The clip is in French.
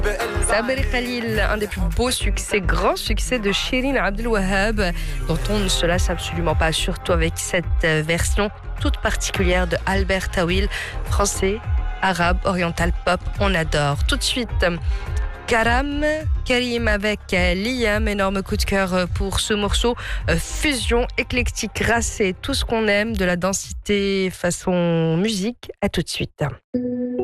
Sabri Khalil, un des plus beaux succès, grands succès de Shirin Abdel Wahab, dont on ne se lasse absolument pas, surtout avec cette version toute particulière de Albert Tawil, français, arabe, oriental, pop, on adore. Tout de suite, Karim avec Liam, énorme coup de cœur pour ce morceau, fusion éclectique, racée, tout ce qu'on aime, de la densité façon musique. À tout de suite.